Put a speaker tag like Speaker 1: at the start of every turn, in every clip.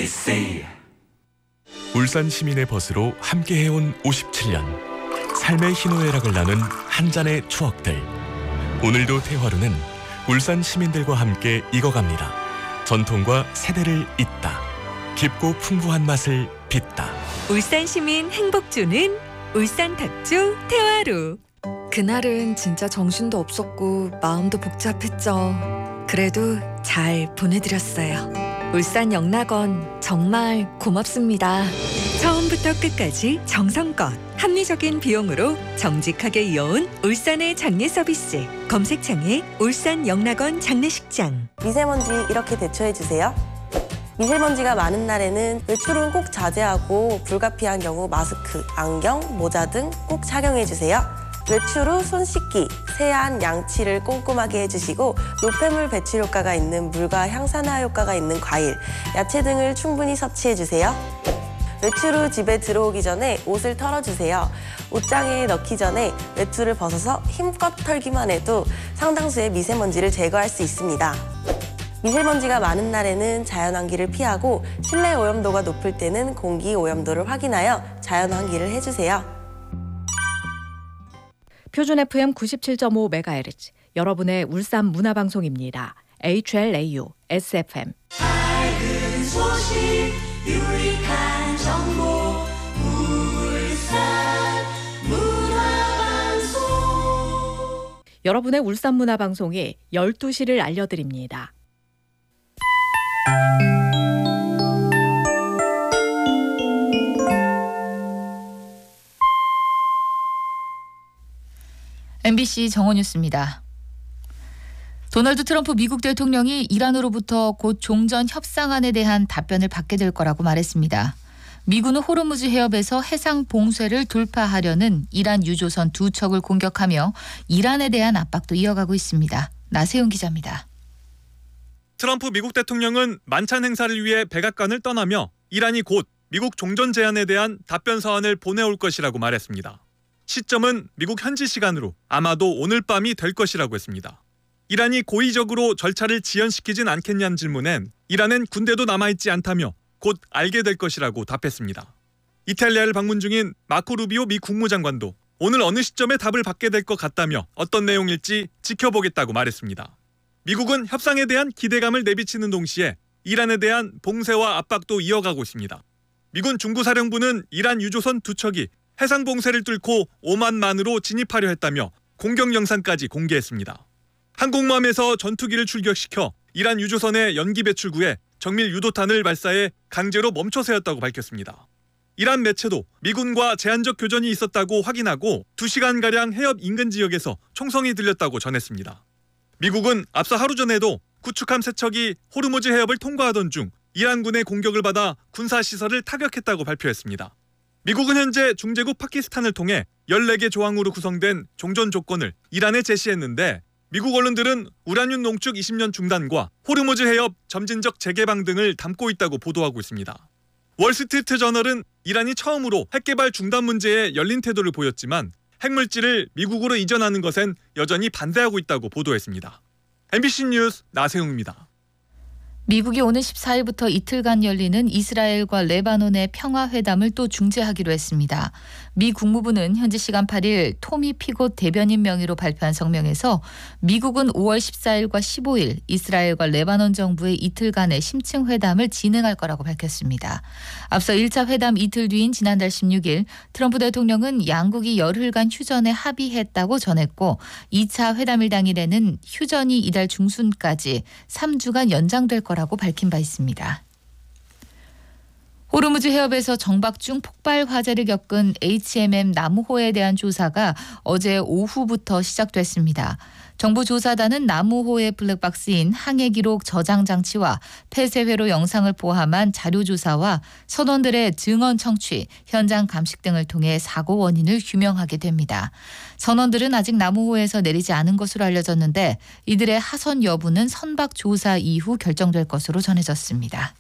Speaker 1: MBC
Speaker 2: 울산 시민의 벗으로 함께해온 57년. 삶의 희노애락을 나눈 한 잔의 추억들. 오늘도 태화루는 울산 시민들과 함께 익어갑니다. 전통과 세대를 잇다. 깊고 풍부한 맛을 빚다.
Speaker 3: 울산 시민 행복 주는 울산 탁주 태화루.
Speaker 4: 그날은 진짜 정신도 없었고 마음도 복잡했죠. 그래도 잘 보내드렸어요. 울산 영락원 정말 고맙습니다.
Speaker 3: 처음부터 끝까지 정성껏 합리적인 비용으로 정직하게 이어온 울산의 장례 서비스. 검색창에 울산 영락원 장례식장.
Speaker 5: 미세먼지 이렇게 대처해주세요. 미세먼지가 많은 날에는 외출은 꼭 자제하고 불가피한 경우 마스크, 안경, 모자 등 꼭 착용해주세요. 외출 후 손 씻기, 세안, 양치를 꼼꼼하게 해주시고 노폐물 배출 효과가 있는 물과 향산화 효과가 있는 과일, 야채 등을 충분히 섭취해주세요. 외출 후 집에 들어오기 전에 옷을 털어주세요. 옷장에 넣기 전에 외투를 벗어서 힘껏 털기만 해도 상당수의 미세먼지를 제거할 수 있습니다. 미세먼지가 많은 날에는 자연환기를 피하고 실내 오염도가 높을 때는 공기 오염도를 확인하여 자연환기를 해주세요.
Speaker 6: 표준 FM 97.5MHz 여러분의 울산 문화방송입니다. HLAU SFM.
Speaker 1: 밝은 소식 유익한 정보 울산 문화방송.
Speaker 6: 여러분의 울산 문화방송이 12시를 알려드립니다.
Speaker 7: MBC 정오뉴스입니다. 도널드 트럼프 미국 대통령이 이란으로부터 곧 종전 협상안에 대한 답변을 받게 될 거라고 말했습니다. 미군은 호르무즈 해협에서 해상 봉쇄를 돌파하려는 이란 유조선 2척을 공격하며 이란에 대한 압박도 이어가고 있습니다. 나세훈 기자입니다.
Speaker 8: 트럼프 미국 대통령은 만찬 행사를 위해 백악관을 떠나며 이란이 곧 미국 종전 제안에 대한 답변 서한을 보내올 것이라고 말했습니다. 시점은 미국 현지 시간으로 아마도 오늘 밤이 될 것이라고 했습니다. 이란이 고의적으로 절차를 지연시키진 않겠냐는 질문엔 이란엔 군대도 남아있지 않다며 곧 알게 될 것이라고 답했습니다. 이탈리아를 방문 중인 마코 루비오 미 국무장관도 오늘 어느 시점에 답을 받게 될 것 같다며 어떤 내용일지 지켜보겠다고 말했습니다. 미국은 협상에 대한 기대감을 내비치는 동시에 이란에 대한 봉쇄와 압박도 이어가고 있습니다. 미군 중부사령부는 이란 유조선 2척이 해상 봉쇄를 뚫고 오만만으로 진입하려 했다며 공격 영상까지 공개했습니다. 항공모함에서 전투기를 출격시켜 이란 유조선의 연기 배출구에 정밀 유도탄을 발사해 강제로 멈춰 세웠다고 밝혔습니다. 이란 매체도 미군과 제한적 교전이 있었다고 확인하고 2시간가량 해협 인근 지역에서 총성이 들렸다고 전했습니다. 미국은 앞서 하루 전에도 구축함 3척이 호르무즈 해협을 통과하던 중 이란군의 공격을 받아 군사시설을 타격했다고 발표했습니다. 미국은 현재 중재국 파키스탄을 통해 14개 조항으로 구성된 종전 조건을 이란에 제시했는데 미국 언론들은 우라늄 농축 20년 중단과 호르무즈 해협 점진적 재개방 등을 담고 있다고 보도하고 있습니다. 월스트리트 저널은 이란이 처음으로 핵개발 중단 문제에 열린 태도를 보였지만 핵물질을 미국으로 이전하는 것엔 여전히 반대하고 있다고 보도했습니다. MBC 뉴스 나세웅입니다.
Speaker 7: 미국이 오는 14일부터 이틀간 열리는 이스라엘과 레바논의 평화회담을 또 중재하기로 했습니다. 미 국무부는 현지 시간 8일 토미 피고 대변인 명의로 발표한 성명에서 미국은 5월 14일과 15일 이스라엘과 레바논 정부의 이틀간의 심층 회담을 진행할 거라고 밝혔습니다. 앞서 1차 회담 이틀 뒤인 지난달 16일 트럼프 대통령은 양국이 열흘간 휴전에 합의했다고 전했고 2차 회담일 당일에는 휴전이 이달 중순까지 3주간 연장될 거라고 밝힌 바 있습니다. 호르무즈 해협에서 정박 중 폭발 화재를 겪은 HMM 나무호에 대한 조사가 어제 오후부터 시작됐습니다. 정부 조사단은 나무호의 블랙박스인 항해 기록 저장 장치와 폐쇄회로 영상을 포함한 자료 조사와 선원들의 증언 청취, 현장 감식 등을 통해 사고 원인을 규명하게 됩니다. 선원들은 아직 나무호에서 내리지 않은 것으로 알려졌는데 이들의 하선 여부는 선박 조사 이후 결정될 것으로 전해졌습니다.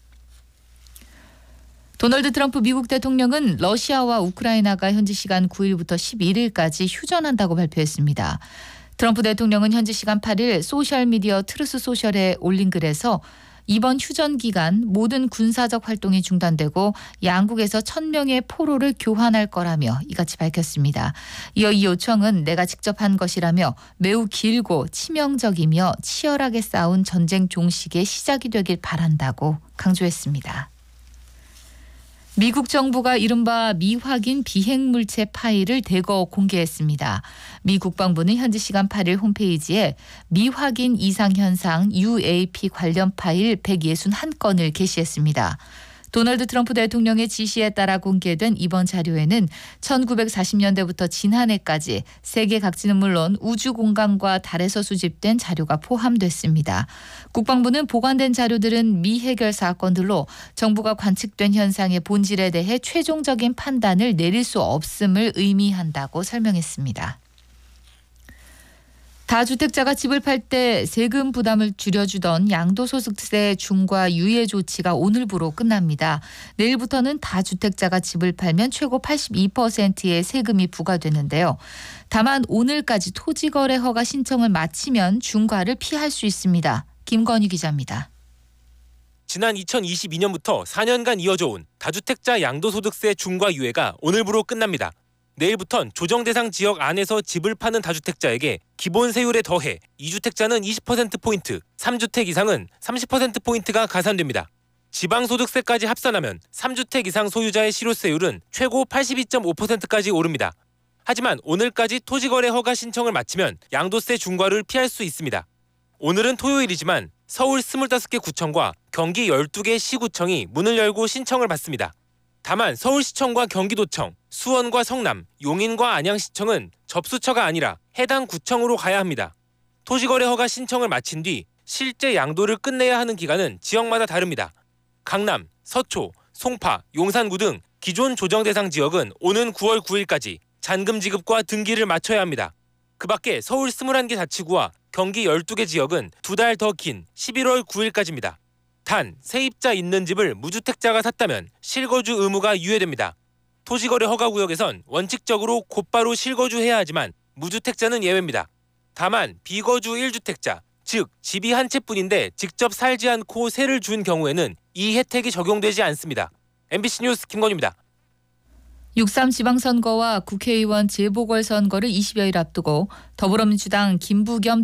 Speaker 7: 도널드 트럼프 미국 대통령은 러시아와 우크라이나가 현지 시간 9일부터 11일까지 휴전한다고 발표했습니다. 트럼프 대통령은 현지 시간 8일 소셜미디어 트루스 소셜에 올린 글에서 이번 휴전 기간 모든 군사적 활동이 중단되고 양국에서 1,000명의 포로를 교환할 거라며 이같이 밝혔습니다. 이어 이 요청은 내가 직접 한 것이라며 매우 길고 치명적이며 치열하게 싸운 전쟁 종식의 시작이 되길 바란다고 강조했습니다. 미국 정부가 이른바 미확인 비핵물체 파일을 대거 공개했습니다. 미 국방부는 현지 시간 8일 홈페이지에 미확인 이상현상 UAP 관련 파일 161건을 게시했습니다. 도널드 트럼프 대통령의 지시에 따라 공개된 이번 자료에는 1940년대부터 지난해까지 세계 각지는 물론 우주 공간과 달에서 수집된 자료가 포함됐습니다. 국방부는 보관된 자료들은 미해결 사건들로 정부가 관측된 현상의 본질에 대해 최종적인 판단을 내릴 수 없음을 의미한다고 설명했습니다. 다주택자가 집을 팔 때 세금 부담을 줄여주던 양도소득세 중과 유예 조치가 오늘부로 끝납니다. 내일부터는 다주택자가 집을 팔면 최고 82%의 세금이 부과되는데요. 다만 오늘까지 토지거래 허가 신청을 마치면 중과를 피할 수 있습니다. 김건희 기자입니다.
Speaker 9: 지난 2022년부터 4년간 이어져 온 다주택자 양도소득세 중과 유예가 오늘부로 끝납니다. 내일부턴 조정 대상 지역 안에서 집을 파는 다주택자에게 기본 세율에 더해 2주택자는 20%포인트, 3주택 이상은 30%포인트가 가산됩니다. 지방소득세까지 합산하면 3주택 이상 소유자의 실효세율은 최고 82.5%까지 오릅니다. 하지만 오늘까지 토지거래 허가 신청을 마치면 양도세 중과를 피할 수 있습니다. 오늘은 토요일이지만 서울 25개 구청과 경기 12개 시구청이 문을 열고 신청을 받습니다. 다만 서울시청과 경기도청, 수원과 성남, 용인과 안양시청은 접수처가 아니라 해당 구청으로 가야 합니다. 토지거래 허가 신청을 마친 뒤 실제 양도를 끝내야 하는 기간은 지역마다 다릅니다. 강남, 서초, 송파, 용산구 등 기존 조정 대상 지역은 오는 9월 9일까지 잔금 지급과 등기를 마쳐야 합니다. 그 밖에 서울 21개 자치구와 경기 12개 지역은 2달 더 긴 11월 9일까지입니다. 단, 세입자 있는 집을 무주택자가 샀다면 실거주 의무가 유예됩니다. 토지거래 허가구역에선 원칙적으로 곧바로 실거주해야 하지만 무주택자는 예외입니다. 다만 비거주 1주택자, 즉 집이 한 채뿐인데 직접 살지 않고 세를 준 경우에는 이 혜택이 적용되지 않습니다. MBC 뉴스 김건희입니다.
Speaker 7: 6.3 지방선거와 국회의원 재보궐선거를 20여일 앞두고 더불어민주당 김부겸